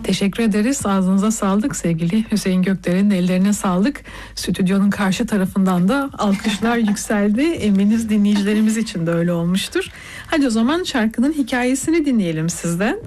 Teşekkür ederiz. Ağzınıza sağlık sevgili Hüseyin Gökdere'nin ellerine sağlık. Stüdyonun karşı tarafından da alkışlar yükseldi. Eminiz dinleyicilerimiz için de öyle olmuştur. Hadi o zaman şarkının hikayesini dinleyelim sizden.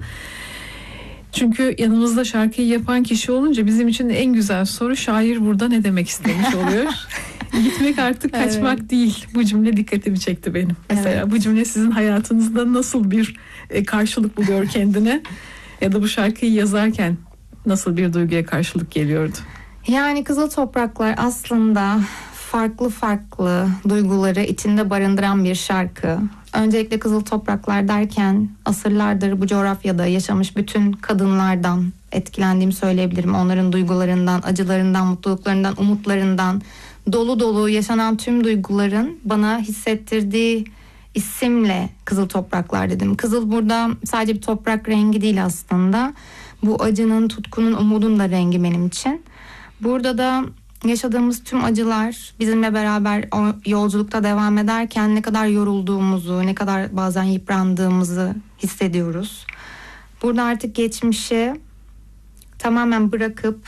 Çünkü yanımızda şarkıyı yapan kişi olunca bizim için en güzel soru şair burada ne demek istemiş oluyor. Gitmek artık kaçmak değil. Bu cümle dikkatimi çekti benim. Mesela bu cümle sizin hayatınızda nasıl bir karşılık buluyor kendine? Ya da bu şarkıyı yazarken nasıl bir duyguya karşılık geliyordu? Yani Kızıl Topraklar aslında farklı farklı duyguları içinde barındıran bir şarkı. Öncelikle Kızıl Topraklar derken asırlardır bu coğrafyada yaşamış bütün kadınlardan etkilendiğimi söyleyebilirim. Onların duygularından, acılarından, mutluluklarından, umutlarından, dolu dolu yaşanan tüm duyguların bana hissettirdiği isimle Kızıl Topraklar dedim. Kızıl burada sadece bir toprak rengi değil aslında. Bu acının, tutkunun, umudun da rengi benim için. Burada da yaşadığımız tüm acılar bizimle beraber o yolculukta devam ederken ne kadar yorulduğumuzu, ne kadar bazen yıprandığımızı hissediyoruz. Burada artık geçmişi tamamen bırakıp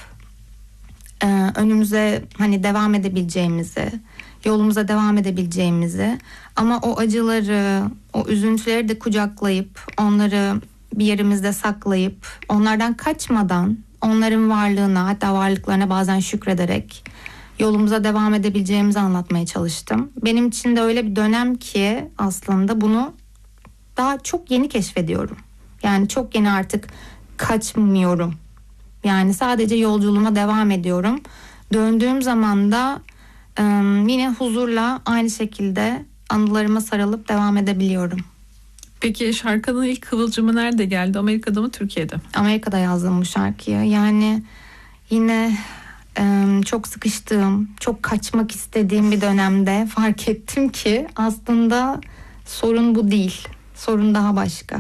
önümüze hani devam edebileceğimizi, yolumuza devam edebileceğimizi ama o acıları, o üzüntüleri de kucaklayıp onları bir yerimizde saklayıp onlardan kaçmadan onların varlığına, hatta varlıklarına bazen şükrederek yolumuza devam edebileceğimizi anlatmaya çalıştım. Benim için de öyle bir dönem ki aslında bunu daha çok yeni keşfediyorum. Yani çok yeni artık kaçmıyorum. Yani sadece yolculuğuma devam ediyorum. Döndüğüm zaman da yine huzurla aynı şekilde anılarıma sarılıp devam edebiliyorum. Peki şarkının ilk kıvılcımı nerede geldi? Amerika'da mı, Türkiye'de? Amerika'da yazdım bu şarkıyı. Yani yine çok sıkıştığım, çok kaçmak istediğim bir dönemde fark ettim ki aslında sorun bu değil. Sorun daha başka.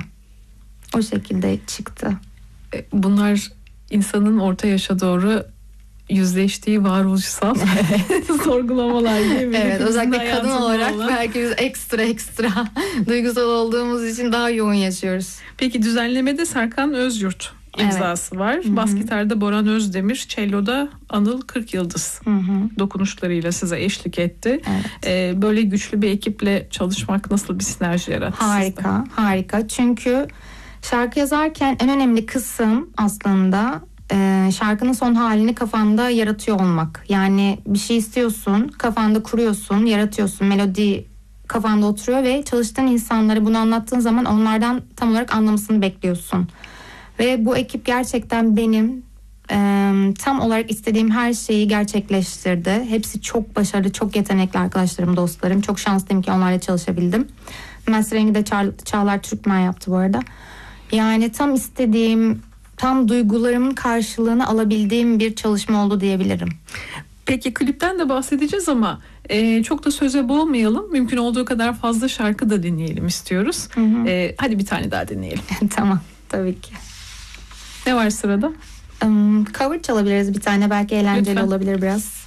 O şekilde çıktı. Bunlar insanın orta yaşa doğru yüzleştiği varoluşsal sorgulamalar gibi. Evet, özellikle kadın olarak belki biz ekstra duygusal olduğumuz için daha yoğun yaşıyoruz. Peki düzenlemede Serkan Özyurt imzası var. Hı-hı. Bas gitarda Boran Özdemir, cello'da Anıl Kırkyıldız dokunuşlarıyla size eşlik etti. Evet. Böyle güçlü bir ekiple çalışmak nasıl bir sinerji yarattı? Harika. Çünkü şarkı yazarken en önemli kısım aslında şarkının son halini kafanda yaratıyor olmak. Yani bir şey istiyorsun, kafanda kuruyorsun, yaratıyorsun, melodi kafanda oturuyor ve çalıştığın insanlara bunu anlattığın zaman onlardan tam olarak anlamasını bekliyorsun. Ve bu ekip gerçekten benim tam olarak istediğim her şeyi gerçekleştirdi. Hepsi çok başarılı, çok yetenekli arkadaşlarım, dostlarım. Çok şanslıyım ki onlarla çalışabildim. Mastering'i de Çağlar Türkmen yaptı bu arada. Yani tam istediğim, tam duygularımın karşılığını alabildiğim bir çalışma oldu diyebilirim. Peki klipten de bahsedeceğiz ama çok da söze boğmayalım. Mümkün olduğu kadar fazla şarkı da dinleyelim istiyoruz. Hadi bir tane daha dinleyelim. Tamam, tabii ki. Ne var sırada? Cover çalabiliriz bir tane, belki eğlenceli olabilir biraz.